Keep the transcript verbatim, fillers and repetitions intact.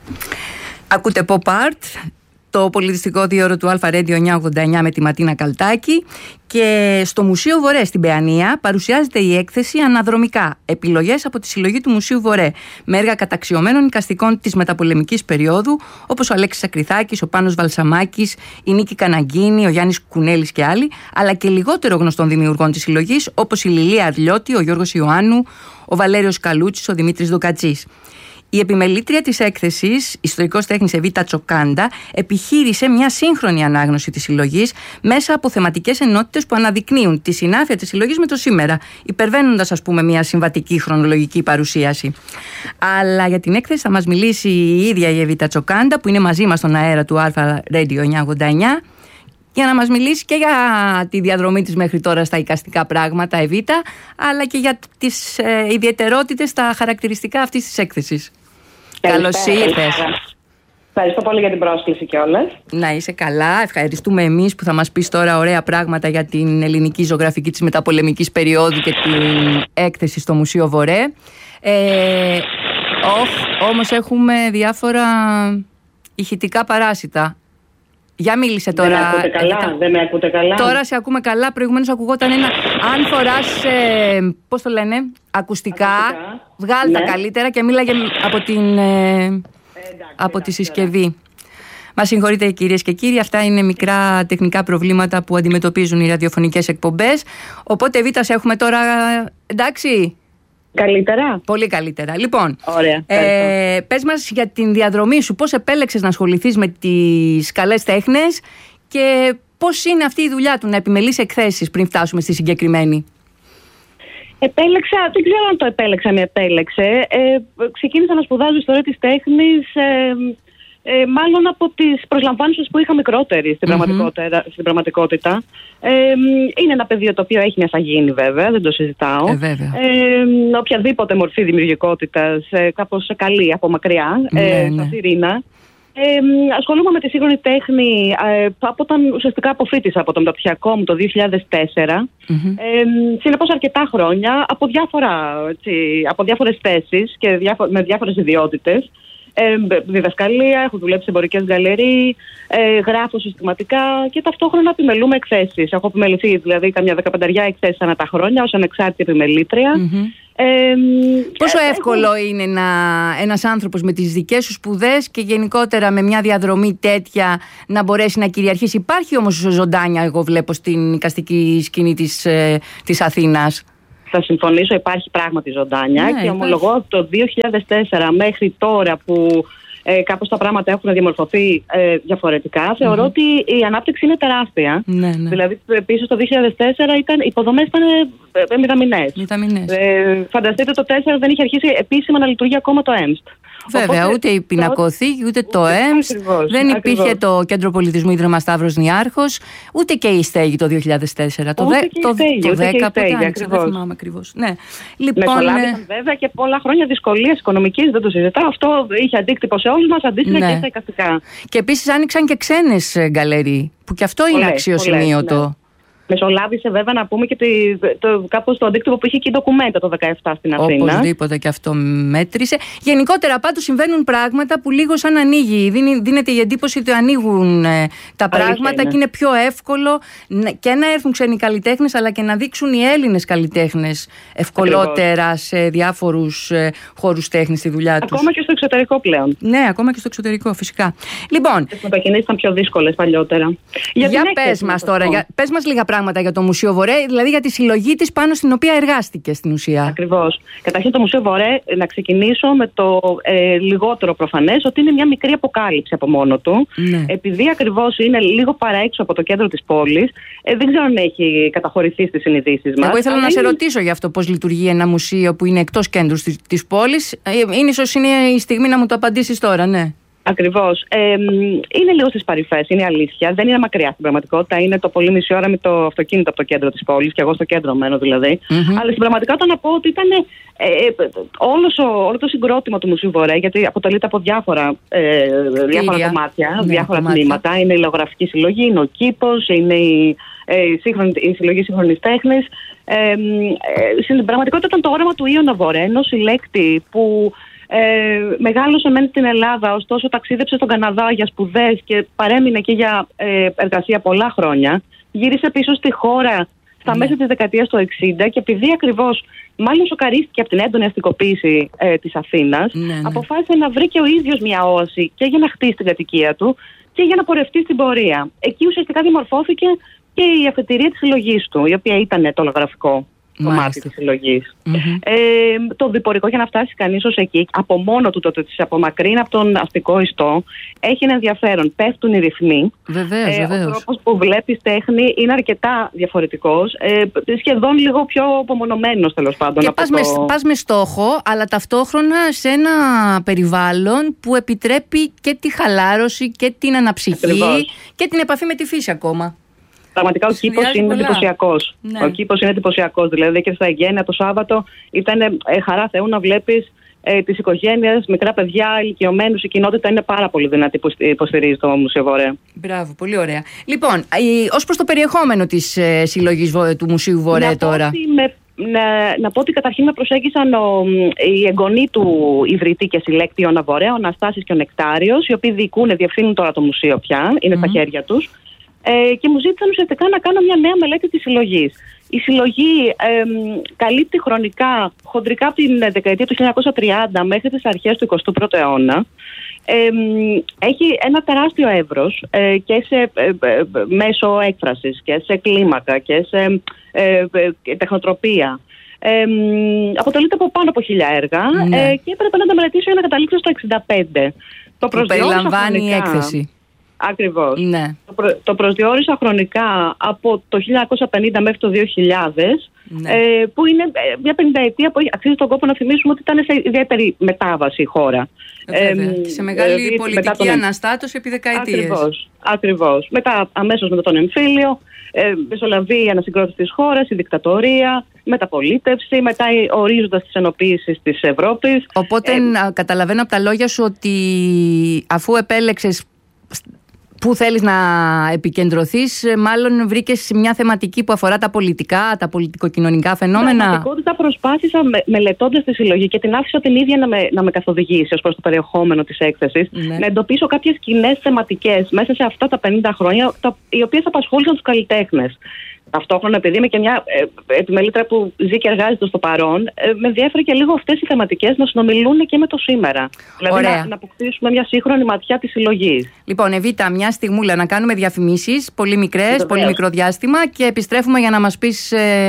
Ακούτε Pop Art, το πολιτιστικό δίωρο του Αλφα Radio εννιακόσια ογδόντα εννιά με τη Ματίνα Καλτάκη, και στο Μουσείο Βορέ στην Παιανία παρουσιάζεται η έκθεση «Αναδρομικά. Επιλογές από τη συλλογή του Μουσείου Βορέ», με έργα καταξιωμένων εικαστικών της μεταπολεμικής περίοδου, όπως ο Αλέξης Ακριθάκης, ο Πάνος Βαλσαμάκης, η Νίκη Καναγκίνη, ο Γιάννης Κουνέλης και άλλοι, αλλά και λιγότερο γνωστών δημιουργών της συλλογής, όπως η Λιλία Αρλιώτη, ο Γιώργος Ιωάννου, ο Βαλέριος Καλούτσης, ο Δημήτρης Δοκατζής. Η επιμελήτρια της έκθεσης, ιστορικός τέχνης Εβίτα Τσοκάντα, επιχείρησε μια σύγχρονη ανάγνωση της συλλογής μέσα από θεματικές ενότητες που αναδεικνύουν τη συνάφεια της συλλογής με το σήμερα, υπερβαίνοντας, ας πούμε, μια συμβατική χρονολογική παρουσίαση. Αλλά για την έκθεση θα μας μιλήσει η ίδια η Εβίτα Τσοκάντα, που είναι μαζί μας στον αέρα του Αλφα Radio εννιακόσια ογδόντα εννιά, για να μας μιλήσει και για τη διαδρομή της μέχρι τώρα στα εικαστικά πράγματα, Εβίτα, αλλά και για τις ε, ιδιαιτερότητες, τα χαρακτηριστικά αυτής της έκθεσης. Καλώς ήρθες. Ευχαριστώ πολύ για την πρόσκληση κιόλας. Να είσαι καλά. Ευχαριστούμε εμείς που θα μας πεις τώρα ωραία πράγματα για την ελληνική ζωγραφική της μεταπολεμικής περίοδου και την έκθεση στο Μουσείο Βορέ. Ε, oh, όμως έχουμε διάφορα ηχητικά παράσιτα. Για μίλησε τώρα. Δεν με ακούτε καλά, ε, δεν με ακούτε καλά. Τώρα σε ακούμε καλά. Προηγουμένως ακουγόταν ένα. Αν φοράς, ε, πώς το λένε, ακουστικά, ακουστικά. βγάλ' τα ναι. καλύτερα και μίλαγε από, την, ε, εντάξει, από τη συσκευή. Μας συγχωρείτε κυρίες και κύριοι, αυτά είναι μικρά τεχνικά προβλήματα που αντιμετωπίζουν οι ραδιοφωνικές εκπομπές. Οπότε Βίτα, σε έχουμε τώρα, εντάξει. Καλύτερα. Πολύ καλύτερα. Λοιπόν, ωραία, ε, πες μας για την διαδρομή σου, πώς επέλεξες να ασχοληθείς με τις καλές τέχνες και πώς είναι αυτή η δουλειά του να επιμελείς εκθέσεις πριν φτάσουμε στη συγκεκριμένη. Επέλεξα, δεν ξέρω αν το επέλεξα, με επέλεξε. Ε, ξεκίνησα να σπουδάζω ιστορία της τέχνης, ε, ε, μάλλον από τις προσλαμβάνσεις που είχα μικρότερη στην, mm-hmm. πραγματικότητα, στην πραγματικότητα. Ε, είναι ένα πεδίο το οποίο έχει μια σαγίνη, βέβαια, δεν το συζητάω. Ε, βέβαια. Ε, οποιαδήποτε μορφή δημιουργικότητας, ε, κάπως καλή από μακριά, ε, ναι, ναι. Στα Σιρήνα. Ε, ασχολούμαι με τη σύγχρονη τέχνη ε, από όταν ουσιαστικά αποφοίτησα από το μεταπτυχιακό μου το δύο χιλιάδες τέσσερα. Mm-hmm. Ε, συνεπώς αρκετά χρόνια από, διάφορα, έτσι, από διάφορες θέσεις και διάφο- με διάφορες ιδιότητες. Ε, διδασκαλία, έχω δουλέψει σε εμπορικές γκαλερί, ε, γράφω συστηματικά και ταυτόχρονα επιμελούμε εκθέσεις. Έχω επιμεληθεί δηλαδή καμιά δεκαπενταριά εκθέσεις ανά τα χρόνια ως ανεξάρτητη επιμελήτρια. Mm-hmm. Ε, Πόσο ε, εύκολο έχω... είναι να, ένας άνθρωπος με τις δικές σου σπουδές και γενικότερα με μια διαδρομή τέτοια να μπορέσει να κυριαρχήσει? Υπάρχει όμως ζωντάνια, εγώ βλέπω, στην εικαστική σκηνή της, ε, της Αθήνας. Θα συμφωνήσω, υπάρχει πράγματι ζωντάνια, ναι, και ομολογώ από το δύο χιλιάδες τέσσερα μέχρι τώρα που ε, κάπως τα πράγματα έχουν διαμορφωθεί ε, διαφορετικά, θεωρώ mm-hmm. ότι η ανάπτυξη είναι τεράστια. Ναι, ναι. Δηλαδή πίσω στο δύο χιλιάδες τέσσερα ήταν, οι υποδομές ήταν ε, μηδαμινές. μηδαμινές. Ε, φανταστείτε, το τέσσερα δεν είχε αρχίσει επίσημα να λειτουργεί ακόμα το ΕΜΣΤ. Βέβαια, οπότε, ούτε η πινακοθήκη, ούτε το ΕΜΣ, δεν υπήρχε ακριβώς. Το Κέντρο Πολιτισμού Ίδρυμα Σταύρος Νιάρχος, ούτε και η στέγη το δύο χιλιάδες τέσσερα. Το, δε, το, στέγη, το δέκα, πότε άνοιξε, δεν θυμάμαι ακριβώς. Ναι. Λοιπόν, μεσολάβησαν βέβαια και πολλά χρόνια δυσκολίες οικονομικής, δεν το συζητάω. Αυτό είχε αντίκτυπο σε όλους μας, αντίστοιχα, ναι. και στα εικαστικά. Και επίσης άνοιξαν και ξένες γκαλερί, που και αυτό είναι αξιοσημείωτο. Ναι. Μεσολάβησε βέβαια να πούμε και το, το, κάπως το αντίκτυπο που είχε και η ντοκουμέντα το δεκαεπτά στην Αθήνα. Οπωσδήποτε και αυτό μέτρησε. Γενικότερα πάντως συμβαίνουν πράγματα που λίγο σαν ανοίγει. Δίνει, δίνεται η εντύπωση ότι ανοίγουν ε, τα Αλήθεια πράγματα είναι. Και είναι πιο εύκολο και να έρθουν ξένοι καλλιτέχνες, αλλά και να δείξουν οι Έλληνες καλλιτέχνες ευκολότερα Ακριβώς. σε διάφορους ε, χώρους τέχνης στη δουλειά τους. Ακόμα και στο εξωτερικό πλέον. Ναι, ακόμα και στο εξωτερικό, φυσικά. Λοιπόν, οι μετακινήσεις ήταν πιο δύσκολες παλιότερα. Για, για πες μας τώρα, για, πες μας λίγα πράγματα για το Μουσείο Βορέ, δηλαδή για τη συλλογή της πάνω στην οποία εργάστηκε στην ουσία. Ακριβώς. Καταρχήν το Μουσείο Βορέ, να ξεκινήσω με το ε, λιγότερο προφανές, ότι είναι μια μικρή αποκάλυψη από μόνο του. Ναι. Επειδή ακριβώς είναι λίγο παραέξω από το κέντρο της πόλης, ε, δεν ξέρω αν έχει καταχωρηθεί στις συνειδήσεις μας. Εγώ ήθελα να είναι... σε ρωτήσω γι' αυτό, πώς λειτουργεί ένα μουσείο που είναι εκτός κέντρου της, της πόλης. Ε, είναι, ίσως είναι η στιγμή να μου το απαντήσεις τώρα, ναι. Ακριβώς. Ε, είναι λίγο στις παρυφές, είναι αλήθεια. Δεν είναι μακριά στην πραγματικότητα. Είναι το πολύ μισή ώρα με το αυτοκίνητο από το κέντρο της πόλης, και εγώ στο κέντρο μένω δηλαδή. Mm-hmm. Αλλά στην πραγματικότητα να πω ότι ήταν ε, όλος ο, όλο το συγκρότημα του Μουσείου Βορέ, γιατί αποτελείται από διάφορα, ε, διάφορα κομμάτια, ναι, διάφορα κομμάτια. τμήματα. Είναι η λογογραφική συλλογή, είναι ο κήπος, είναι η, ε, η, σύγχρονη, η συλλογή σύγχρονης τέχνης. Ε, ε, στην πραγματικότητα ήταν το όραμα του Ιωνα Βορέ, ενός συλλέκτη που Ε, μεγάλωσε μεν στην Ελλάδα, ωστόσο ταξίδεψε στον Καναδά για σπουδές και παρέμεινε εκεί για ε, εργασία πολλά χρόνια. Γύρισε πίσω στη χώρα στα μέσα της δεκαετίας του εξήντα και επειδή ακριβώς μάλλον σοκαρίστηκε από την έντονη αστικοποίηση ε, της Αθήνας, ναι, ναι. αποφάσισε να βρει και ο ίδιος μια όαση και για να χτίσει την κατοικία του και για να πορευτεί στην πορεία. Εκεί ουσιαστικά δημορφώθηκε και η αφετηρία της συλλογής του, η οποία ήταν το λογογραφικό κομμάτι της συλλογής. Mm-hmm. Ε, το διπορικό για να φτάσει κανείς ως εκεί, από μόνο του το ότι σε απομακρύνει από τον αστικό ιστό, έχει ένα ενδιαφέρον. Πέφτουν οι ρυθμοί. Βεβαίως, ε, βεβαίως. Ο τρόπος που βλέπεις τέχνη είναι αρκετά διαφορετικός, ε, σχεδόν λίγο πιο απομονωμένος τέλος πάντων. Και πας, το... με, πας με στόχο, αλλά ταυτόχρονα σε ένα περιβάλλον που επιτρέπει και τη χαλάρωση και την αναψυχή. Ακριβώς. Και την επαφή με τη φύση ακόμα. Πραγματικά ο κήπος είναι εντυπωσιακός. Ναι. Ο κήπος είναι εντυπωσιακός. Δηλαδή και στα Αιγαίνια το Σάββατο ήταν ε, χαρά Θεού να βλέπεις ε, τις οικογένειες, μικρά παιδιά, ηλικιωμένους. Η κοινότητα είναι πάρα πολύ δυνατή που υποστηρίζει το Μουσείο Βορέ. Μπράβο, πολύ ωραία. Λοιπόν, ως προς το περιεχόμενο της ε, συλλογής του Μουσείου Βορέ να τώρα. Με, να, να πω ότι καταρχήν με προσέγγισαν ο, οι εγγονοί του ιδρυτή και συλλέκτη Ιώνα Βορέ, ο Αναστάσης και ο Νεκτάριος, οι οποίοι διοικούν, διευθύνουν τώρα το μουσείο πια, είναι mm. στα χέρια τους. Ε, και μου ζήτησαν ουσιαστικά να κάνω μια νέα μελέτη της συλλογής. Η συλλογή ε, καλύπτει χρονικά, χοντρικά από την δεκαετία του χίλια εννιακόσια τριάντα μέχρι τις αρχές του εικοστού πρώτου αιώνα. Ε, έχει ένα τεράστιο εύρος ε, και σε ε, ε, μέσο έκφρασης και σε κλίμακα και σε ε, ε, τεχνοτροπία. Ε, αποτελείται από πάνω από χίλια έργα ναι. ε, και έπρεπε να τα μελετήσω για να καταλήξω στο εξήντα πέντε. Το που περιλαμβάνει η έκθεση. Ακριβώς. Ναι. Το, προ, το προσδιορίσα χρονικά από το χίλια εννιακόσια πενήντα μέχρι το δύο χιλιάδες, ναι. ε, που είναι μια πενηνταετία που αξίζει τον κόπο να θυμίσουμε ότι ήταν σε ιδιαίτερη μετάβαση η χώρα. Ε, ε, σε μεγάλη ε, πολιτική τον... αναστάτωση επί δεκαετίες. Ακριβώς. Ακριβώς. Μετά, αμέσως μετά τον εμφύλιο, ε, μεσολαβεί η ανασυγκρότηση της χώρας, η δικτατορία, μεταπολίτευση, μετά ο ορίζοντας της ενοποίησης της Ευρώπης. Οπότε ε, καταλαβαίνω από τα λόγια σου ότι αφού επέλεξες πού θέλεις να επικεντρωθείς, μάλλον βρήκες μια θεματική που αφορά τα πολιτικά, τα πολιτικοκοινωνικά φαινόμενα. Στην πραγματικότητα προσπάθησα με, μελετώντας τη συλλογή και την άφησα την ίδια να με, να με καθοδηγήσει ως προς το περιεχόμενο της έκθεσης, ναι. να εντοπίσω κάποιες κοινές θεματικές μέσα σε αυτά τα πενήντα χρόνια, τα, οι οποίες απασχόλησαν τους καλλιτέχνες. Ταυτόχρονα, επειδή είμαι και μια ε, επιμελήτρια που ζει και εργάζεται στο παρόν, ε, με ενδιαφέρει και λίγο αυτές οι θεματικές να συνομιλούν και με το σήμερα. Δηλαδή να, να αποκτήσουμε μια σύγχρονη ματιά της συλλογής. Λοιπόν, Εβίτα, μια στιγμούλα να κάνουμε διαφημίσεις, πολύ μικρές, πολύ μικρό διάστημα και επιστρέφουμε για να μας πεις. Ε,